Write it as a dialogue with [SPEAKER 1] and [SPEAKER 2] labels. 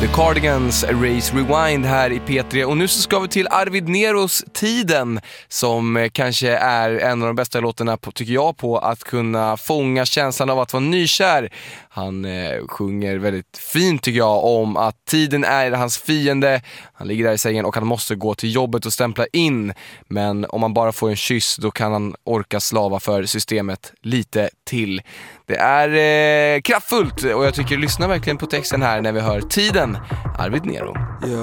[SPEAKER 1] The Cardigans, Race Rewind här i P3. Och nu så ska vi till Arvid Neros Tiden, som kanske är en av de bästa låtarna tycker jag på att kunna fånga känslan av att vara nykär. Han sjunger väldigt fint tycker jag om att tiden är hans fiende. Han ligger där i sängen och han måste gå till jobbet och stämpla in. Men om man bara får en kyss då kan han orka slava för systemet lite till. Det är kraftfullt och jag tycker lyssna verkligen på texten här när vi hör Tiden, Arvid Nero.